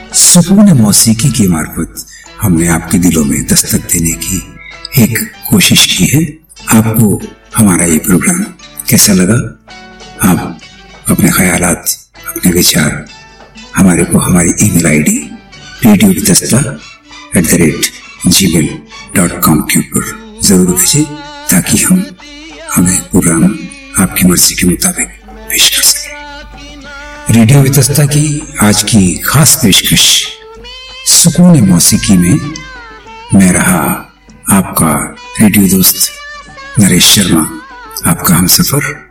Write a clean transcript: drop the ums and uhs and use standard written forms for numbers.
सुकून मौसीकी के मार्फत हमने आपके दिलों में दस्तक देने की एक कोशिश की है। आपको हमारा ये प्रोग्राम कैसा लगा? आप अपने ख्यालात, अपने विचार हमारी ईमेल आईडी radiovitasta@gmail.com के ऊपर जरूर भेजें, ताकि हमें प्रोग्राम आपकी मर्जी के मुताबिक पेश कर सकें। रेडियो वितस्ता की आज की खास पेशकश सुकून मौसीकी में मैं रहा आपका रेडियो दोस्त नरेश शर्मा, आपका हमसफर।